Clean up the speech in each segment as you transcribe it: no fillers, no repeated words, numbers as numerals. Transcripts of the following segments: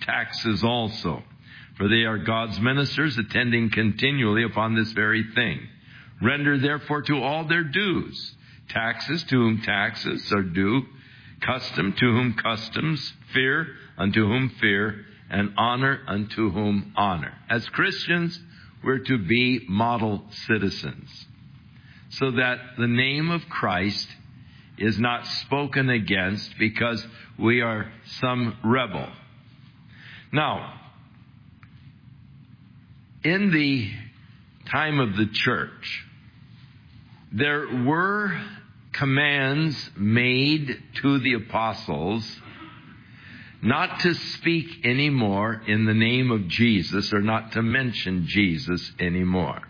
taxes also. For they are God's ministers, attending continually upon this very thing. Render therefore to all their dues. Taxes, to whom taxes are due. Custom, to whom customs. Fear, unto whom fear. And honor, unto whom honor. As Christians, we're to be model citizens, so that the name of Christ is not spoken against because we are some rebel. Now, in the time of the church, there were commands made to the apostles not to speak anymore in the name of Jesus, or not to mention Jesus anymore.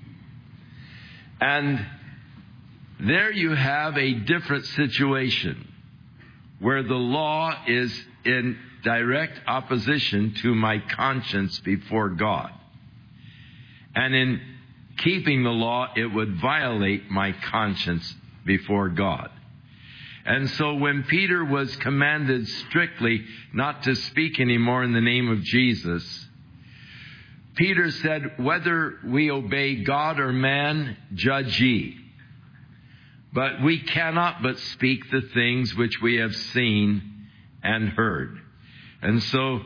And there you have a different situation where the law is in direct opposition to my conscience before God. And in keeping the law, it would violate my conscience before God. And so when Peter was commanded strictly not to speak anymore in the name of Jesus, Peter said, whether we obey God or man, judge ye. But we cannot but speak the things which we have seen and heard. And so,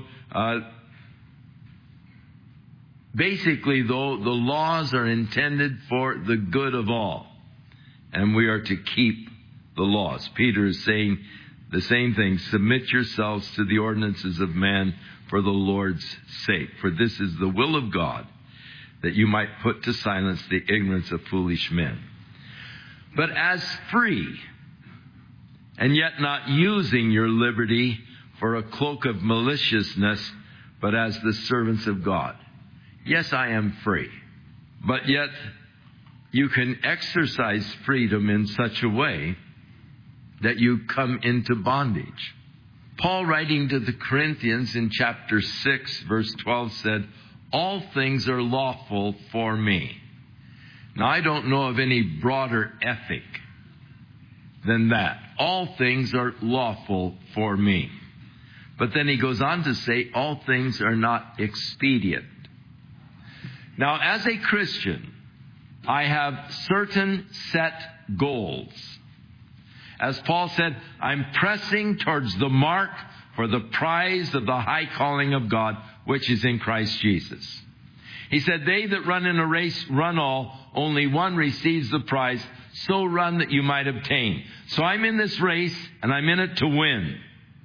basically, though, the laws are intended for the good of all. And we are to keep the laws. Peter is saying the same thing. Submit yourselves to the ordinances of man for the Lord's sake. For this is the will of God, that you might put to silence the ignorance of foolish men. But as free, and yet not using your liberty for a cloak of maliciousness, but as the servants of God. Yes, I am free, but yet you can exercise freedom in such a way that you come into bondage. Paul, writing to the Corinthians in chapter 6, verse 12, said, all things are lawful for me. Now, I don't know of any broader ethic than that. All things are lawful for me. But then he goes on to say, all things are not expedient. Now, as a Christian, I have certain set goals. As Paul said, I'm pressing towards the mark for the prize of the high calling of God, which is in Christ Jesus. He said, they that run in a race run all, only one receives the prize. So run that you might obtain. So I'm in this race, and I'm in it to win.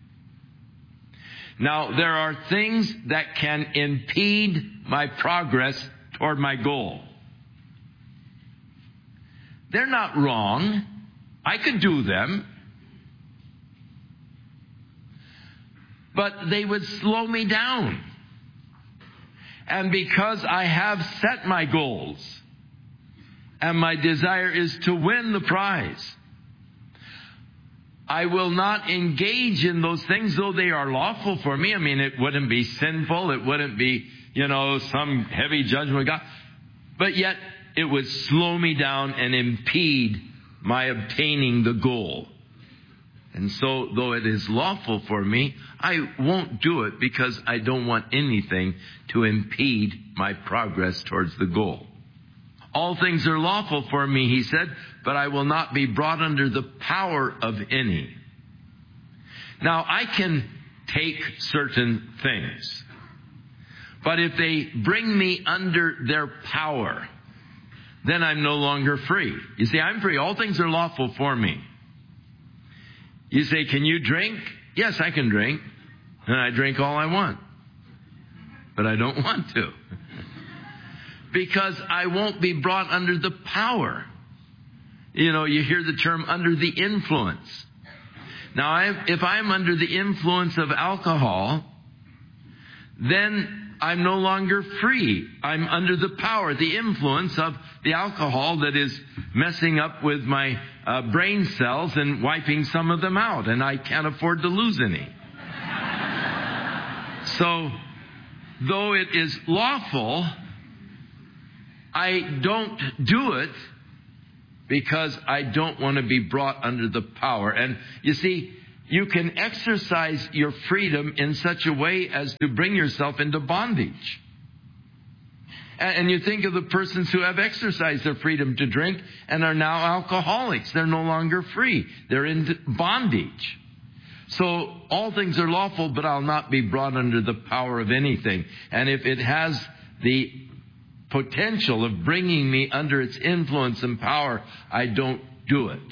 Now, there are things that can impede my progress toward my goal. They're not wrong. I could do them. But they would slow me down. And because I have set my goals, and my desire is to win the prize, I will not engage in those things, though they are lawful for me. I mean, it wouldn't be sinful. It wouldn't be, some heavy judgment of God. But yet, it would slow me down and impede my obtaining the goal. And so, though it is lawful for me, I won't do it because I don't want anything to impede my progress towards the goal. All things are lawful for me, he said, but I will not be brought under the power of any. Now, I can take certain things, but if they bring me under their power, then I'm no longer free. You see, I'm free. All things are lawful for me. You say, can you drink? Yes, I can drink. And I drink all I want. But I don't want to. Because I won't be brought under the power. You hear the term under the influence. Now, if I'm under the influence of alcohol, then I'm no longer free. I'm under the power, the influence of the alcohol that is messing up with my brain cells and wiping some of them out. And I can't afford to lose any. So, though it is lawful, I don't do it because I don't want to be brought under the power. And you see, you can exercise your freedom in such a way as to bring yourself into bondage. And you think of the persons who have exercised their freedom to drink and are now alcoholics. They're no longer free. They're in bondage. So all things are lawful, but I'll not be brought under the power of anything. And if it has the potential of bringing me under its influence and power, I don't do it.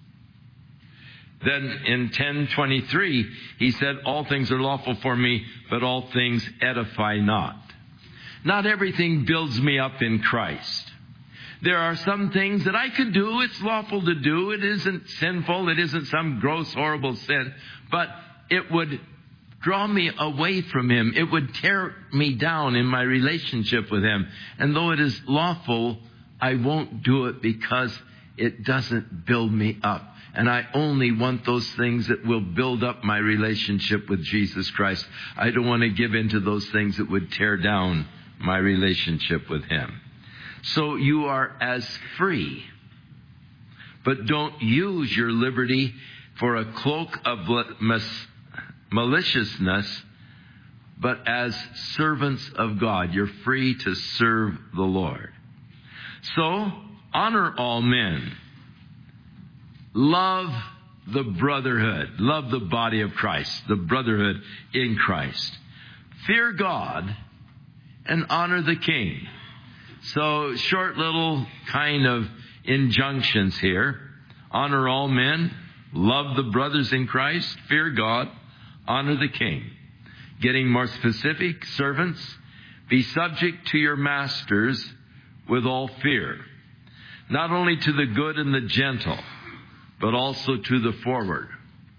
Then in 10:23, he said, all things are lawful for me, but all things edify not. Not everything builds me up in Christ. There are some things that I could do. It's lawful to do. It isn't sinful. It isn't some gross, horrible sin. But it would draw me away from Him. It would tear me down in my relationship with Him. And though it is lawful, I won't do it because it doesn't build me up. And I only want those things that will build up my relationship with Jesus Christ. I don't want to give in to those things that would tear down my relationship with Him. So you are as free. But don't use your liberty for a cloak of maliciousness, but as servants of God. You're free to serve the Lord. So, honor all men. Love the brotherhood. Love the body of Christ. The brotherhood in Christ. Fear God and honor the king. So, short little kind of injunctions here. Honor all men. Love the brothers in Christ. Fear God. Honor the king. Getting more specific, servants, be subject to your masters with all fear. Not only to the good and the gentle, but also to the forward.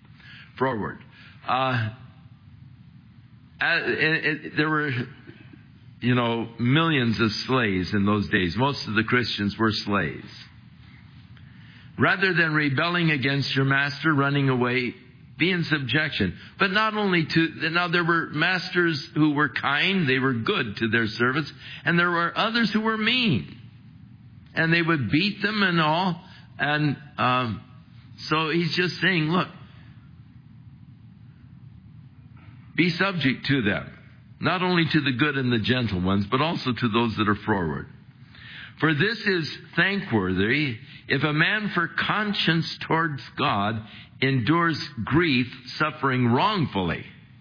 There were, millions of slaves in those days. Most of the Christians were slaves. Rather than rebelling against your master, running away, be in subjection. But not only now there were masters who were kind, they were good to their servants, and there were others who were mean. And they would beat them and all. And so he's just saying, look, be subject to them. Not only to the good and the gentle ones, but also to those that are forward. For this is thankworthy if a man for conscience towards God endures grief, suffering wrongfully.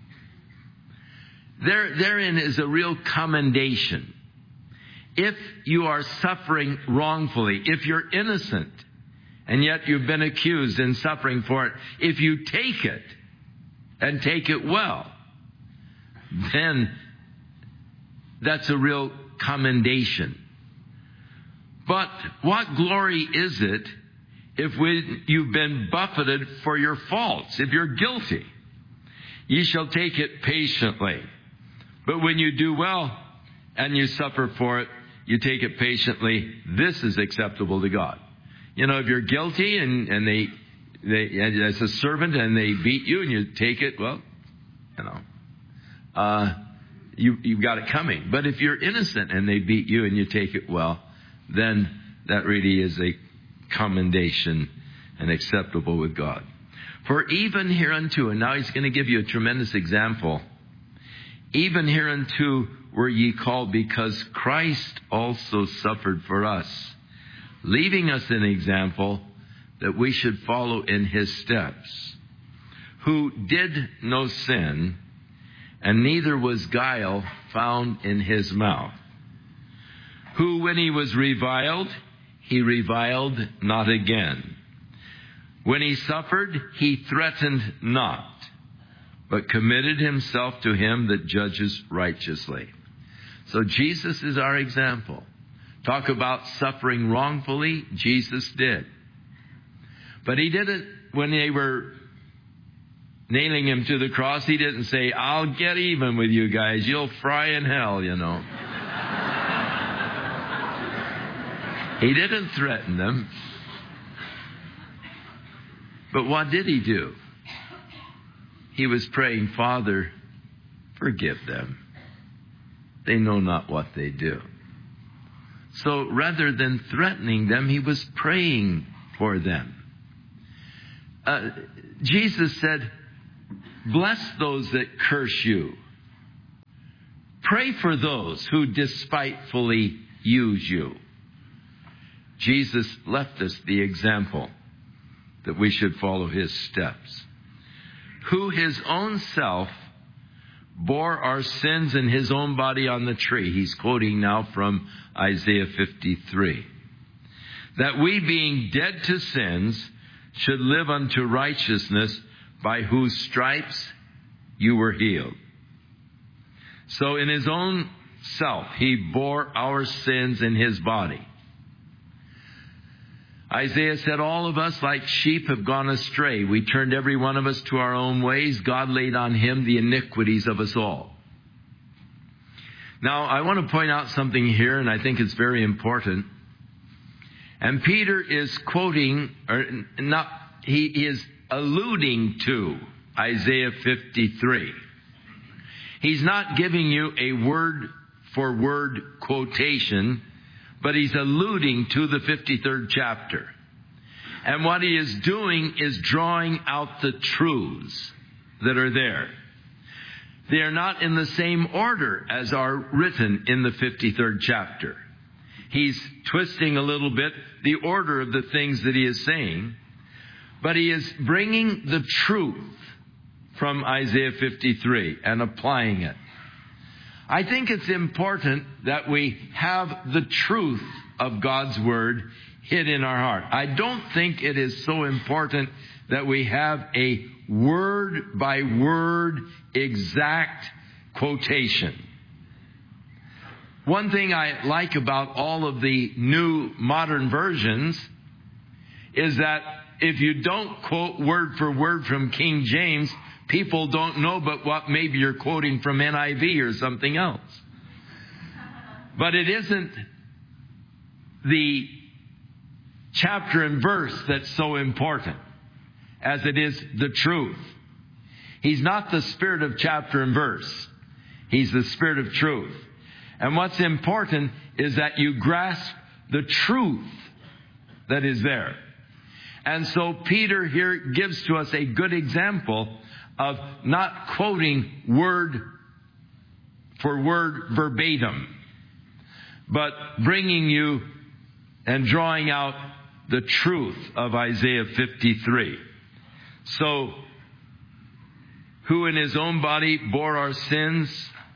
Therein is a real commendation. If you are suffering wrongfully, if you're innocent, and yet you've been accused and suffering for it, if you take it, and take it well, then that's a real commendation. But what glory is it if you've been buffeted for your faults, if you're guilty? Ye shall take it patiently. But when you do well and you suffer for it, you take it patiently. This is acceptable to God. If you're guilty and they as a servant and they beat you and you take it, well, you've got it coming. But if you're innocent and they beat you and you take it well, then that really is a commendation and acceptable with God. For even hereunto, and now he's going to give you a tremendous example, even hereunto were ye called, because Christ also suffered for us, leaving us an example that we should follow in His steps, who did no sin, and neither was guile found in His mouth, who when He was reviled, He reviled not again. When He suffered, He threatened not, but committed Himself to Him that judges righteously. So Jesus is our example. Talk about suffering wrongfully, Jesus did. But He didn't, when they were nailing Him to the cross, He didn't say, I'll get even with you guys. You'll fry in hell, He didn't threaten them. But what did He do? He was praying, Father, forgive them. They know not what they do. So rather than threatening them, He was praying for them. Jesus said, Bless those that curse you. Pray for those who despitefully use you. Jesus left us the example that we should follow his steps. Who his own self bore our sins in his own body on the tree. He's quoting now from Isaiah 53. That we, being dead to sins, should live unto righteousness, by whose stripes you were healed. So in his own self, he bore our sins in his body. Isaiah said, all of us like sheep have gone astray. We turned every one of us to our own ways. God laid on him the iniquities of us all. Now, I want to point out something here, and I think it's very important. And Peter is quoting, he is alluding to Isaiah 53. He's not giving you a word-for-word quotation, but he's alluding to the 53rd chapter. And what he is doing is drawing out the truths that are there. They are not in the same order as are written in the 53rd chapter. He's twisting a little bit the order of the things that he is saying, but he is bringing the truth from Isaiah 53 and applying it. I think it's important that we have the truth of God's Word hid in our heart. I don't think it is so important that we have a word-by-word exact quotation. One thing I like about all of the new modern versions is that if you don't quote word for word from King James, people don't know but what maybe you're quoting from NIV or something else. But it isn't the chapter and verse that's so important as it is the truth. He's not the spirit of chapter and verse. He's the spirit of truth. And what's important is that you grasp the truth that is there. And so Peter here gives to us a good example of not quoting word for word verbatim, but bringing you and drawing out the truth of Isaiah 53. So, who in his own body bore our sins,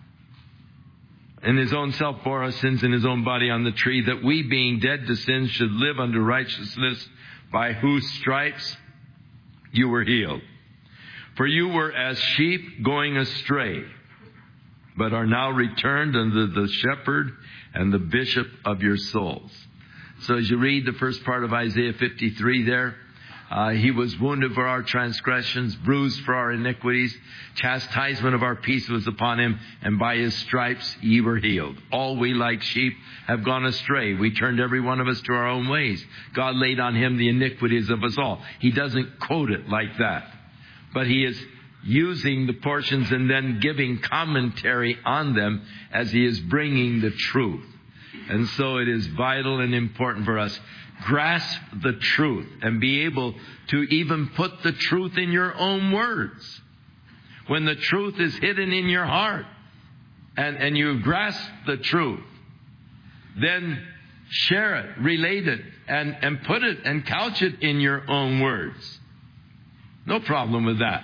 in his own self bore our sins in his own body on the tree, that we, being dead to sins, should live unto righteousness, by whose stripes you were healed. For you were as sheep going astray, but are now returned unto the shepherd and the bishop of your souls. So as you read the first part of Isaiah 53 there, he was wounded for our transgressions, bruised for our iniquities. Chastisement of our peace was upon him, and by his stripes ye were healed. All we like sheep have gone astray. We turned every one of us to our own ways. God laid on him the iniquities of us all. He doesn't quote it like that, but he is using the portions and then giving commentary on them as he is bringing the truth. And so it is vital and important for us. Grasp the truth and be able to even put the truth in your own words. When the truth is hidden in your heart and you grasp the truth, then share it, relate it, and put it and couch it in your own words. No problem with that.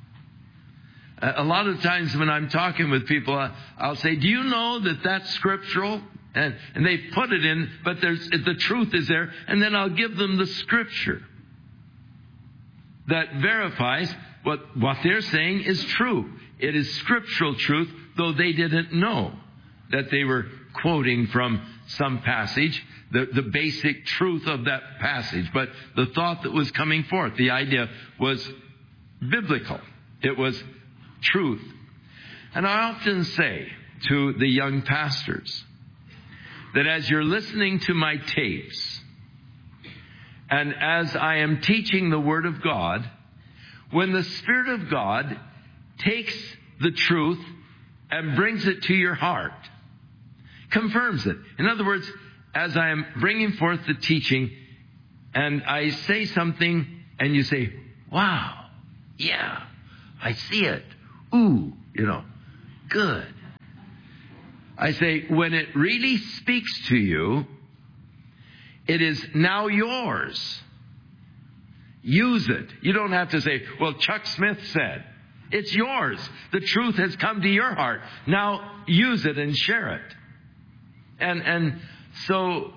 A lot of times when I'm talking with people, I'll say, do you know that that's scriptural? And they put it in, but the truth is there. And then I'll give them the scripture that verifies what they're saying is true. It is scriptural truth, though they didn't know that they were quoting from some passage, the basic truth of that passage. But the thought that was coming forth, the idea was biblical. It was truth. And I often say to the young pastors that as you're listening to my tapes, and as I am teaching the Word of God, when the Spirit of God takes the truth and brings it to your heart, confirms it. In other words, as I am bringing forth the teaching, and I say something, and you say, wow, yeah, I see it. Ooh, good. I say, when it really speaks to you, it is now yours. Use it. You don't have to say, well, Chuck Smith said. It's yours. The truth has come to your heart. Now use it and share it. And so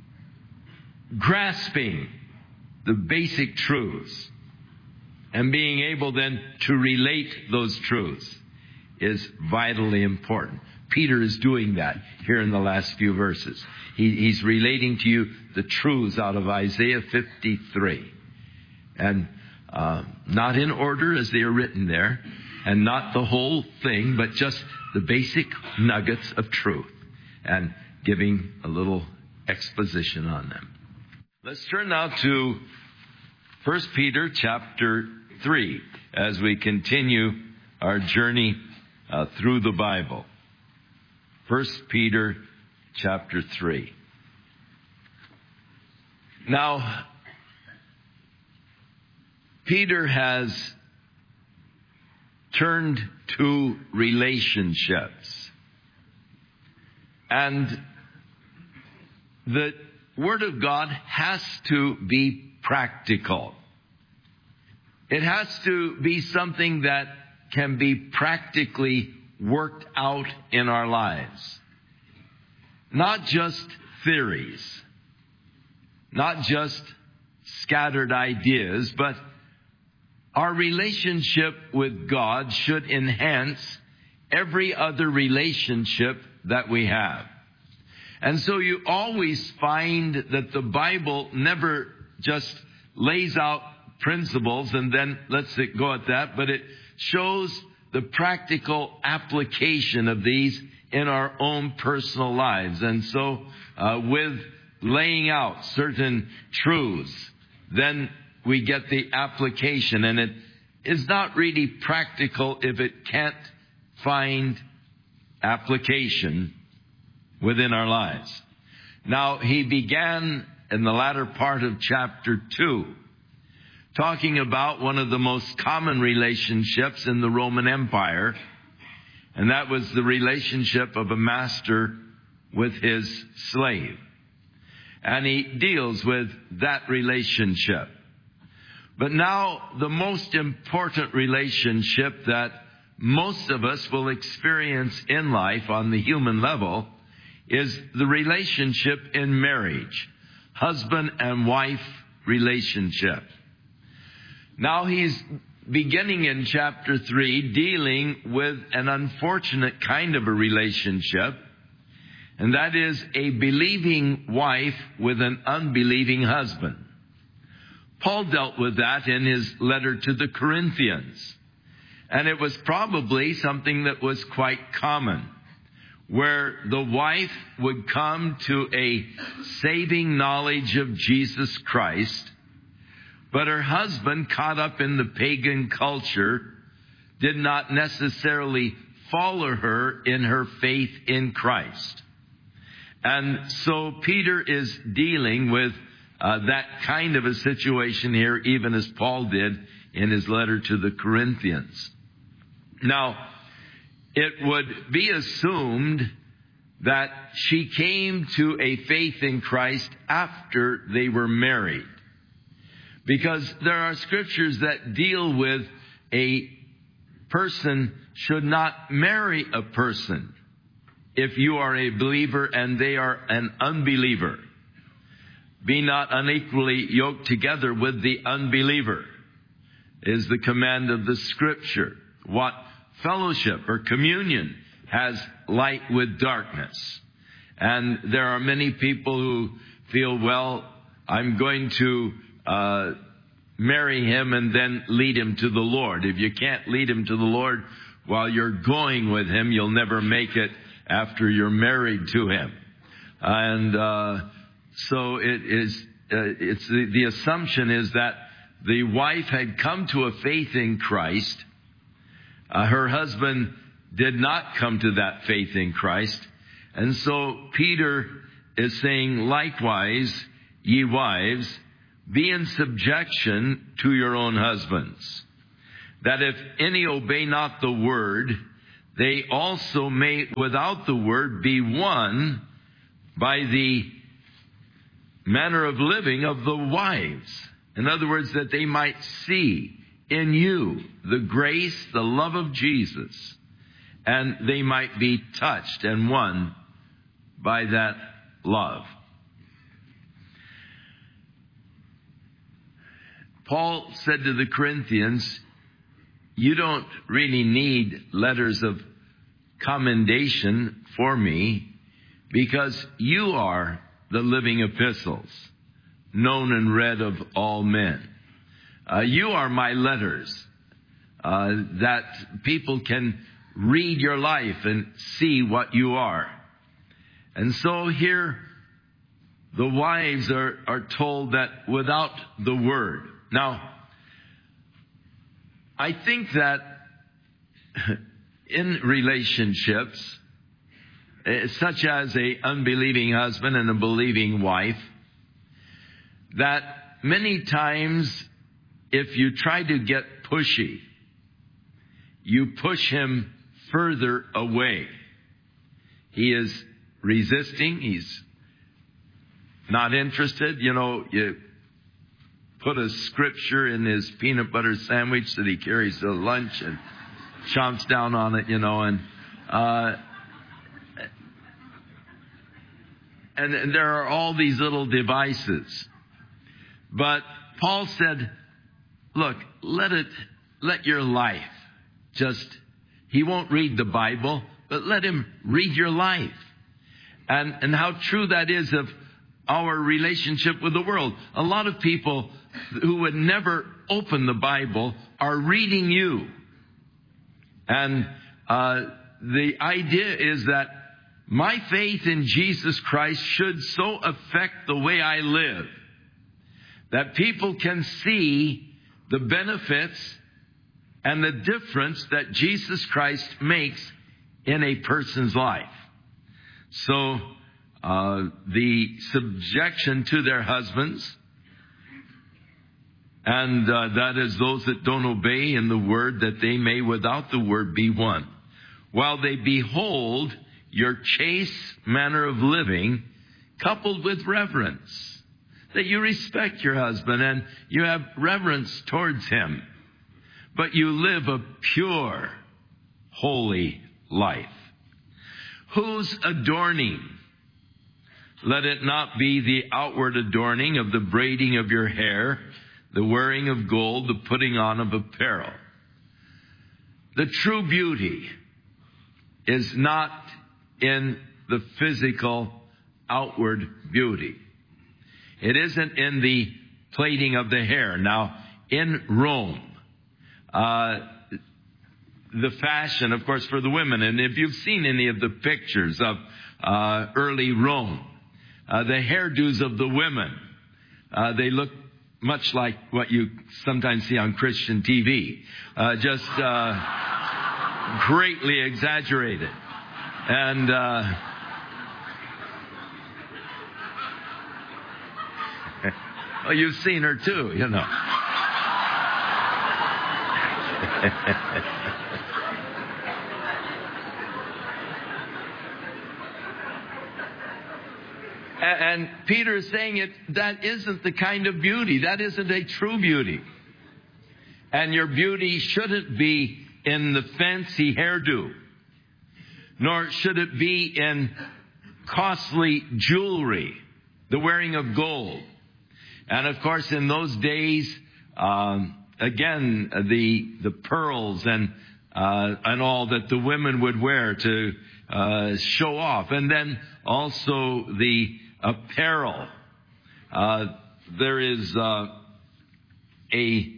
grasping the basic truths and being able then to relate those truths is vitally important. Peter is doing that here in the last few verses. He's relating to you the truths out of Isaiah 53. And not in order as they are written there, and not the whole thing, but just the basic nuggets of truth, and giving a little exposition on them. Let's turn now to 1 Peter chapter 3 as we continue our journey through the Bible. 1 Peter chapter 3. Now, Peter has turned to relationships. And the Word of God has to be practical. It has to be something that can be practically worked out in our lives. Not just theories, not just scattered ideas, but our relationship with God should enhance every other relationship that we have. And so you always find that the Bible never just lays out principles and then lets it go at that, but it shows the practical application of these in our own personal lives. And so with laying out certain truths, then we get the application, and it is not really practical if it can't find application within our lives. Now, he began in the latter part of chapter 2 talking about one of the most common relationships in the Roman Empire, and that was the relationship of a master with his slave. And he deals with that relationship. But now, the most important relationship that most of us will experience in life on the human level is the relationship in marriage. Husband and wife relationship. Now he's beginning in chapter 3 dealing with an unfortunate kind of a relationship, and that is a believing wife with an unbelieving husband. Paul dealt with that in his letter to the Corinthians. And it was probably something that was quite common, where the wife would come to a saving knowledge of Jesus Christ, but her husband, caught up in the pagan culture, did not necessarily follow her in her faith in Christ. And so Peter is dealing with that kind of a situation here, even as Paul did in his letter to the Corinthians. Now, it would be assumed that she came to a faith in Christ after they were married, because there are scriptures that deal with a person should not marry a person if you are a believer and they are an unbeliever. Be not unequally yoked together with the unbeliever is the command of the Scripture. What fellowship or communion has light with darkness? And there are many people who feel, well, I'm going to marry him and then lead him to the Lord. If you can't lead him to the Lord while you're going with him, you'll never make it after you're married to him. And so the assumption is that the wife had come to a faith in Christ. Her husband did not come to that faith in Christ. And so Peter is saying, likewise, ye wives, be in subjection to your own husbands. that if any obey not the word, they also may without the word be won by the manner of living of the wives. In other words, that they might see in you the grace, the love of Jesus, and they might be touched and won by that love. Paul said to the Corinthians, you don't really need letters of commendation for me, because you are the living epistles, known and read of all men. You are my letters, that people can read your life and see what you are. And so here, the wives are told that without the word. Now, I think that in relationships, such as an unbelieving husband and a believing wife, that many times if you try to get pushy, you push him further away. He is resisting. He's not interested. You put a scripture in his peanut butter sandwich that he carries to lunch and chomps down on it, and there are all these little devices. But Paul said, look, let your life he won't read the Bible, but let him read your life. And how true that is of our relationship with the world. A lot of people who would never open the Bible are reading you. And the idea is that my faith in Jesus Christ should so affect the way I live that people can see the benefits and the difference that Jesus Christ makes in a person's life. So, the subjection to their husbands, and that is those that don't obey in the word, that they may without the word be won, while they behold your chaste manner of living, coupled with reverence, that you respect your husband and you have reverence towards him, but you live a pure, holy life. Whose adorning? Let it not be the outward adorning of the braiding of your hair, the wearing of gold, the putting on of apparel. The true beauty is not in the physical outward beauty. It isn't in the plaiting of the hair. Now, in Rome, the fashion, of course, for the women, and if you've seen any of the pictures of early Rome, the hairdos of the women, they look much like what you sometimes see on Christian TV, just greatly exaggerated. And well, you've seen her too, And Peter is saying that isn't the kind of beauty. That isn't a true beauty. And your beauty shouldn't be in the fancy hairdo, nor should it be in costly jewelry, the wearing of gold. And of course, in those days, again, the pearls and all that the women would wear to show off, and then also the apparel. There is a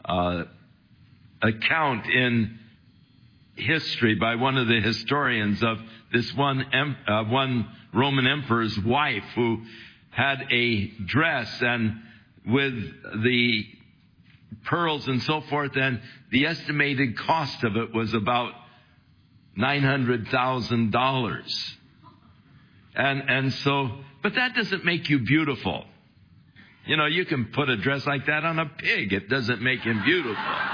account in history by one of the historians of this one Roman emperor's wife who had a dress, and with the pearls and so forth, and the estimated cost of it was about $900,000. And so, but that doesn't make you beautiful. You can put a dress like that on a pig. It doesn't make him beautiful.